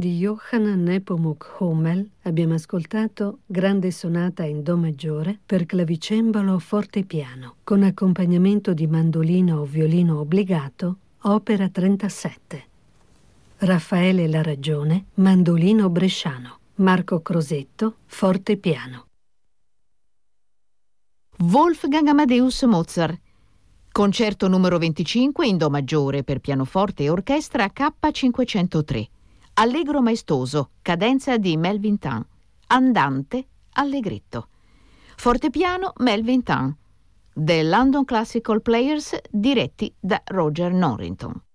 Di Johann Nepomuk Hummel abbiamo ascoltato Grande sonata in Do maggiore per clavicembalo, forte e piano, con accompagnamento di mandolino o violino obbligato, opera 37. Raffaele La Ragione, mandolino bresciano. Marco Crosetto, forte e piano. Wolfgang Amadeus Mozart. Concerto numero 25 in Do maggiore per pianoforte e orchestra K503. Allegro maestoso, cadenza di Melvin Tan. Andante, allegretto. Fortepiano Melvin Tan. The London Classical Players diretti da Roger Norrington.